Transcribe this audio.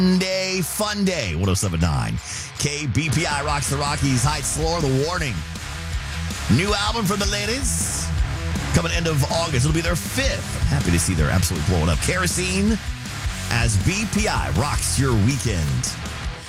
Day, fun day, 1079. KBPI rocks the Rockies, Heights Floor, The Warning. New album from the ladies coming end of August. It'll be their fifth. I'm happy to see they're absolutely blowing up. Kerosene as BPI rocks your weekend.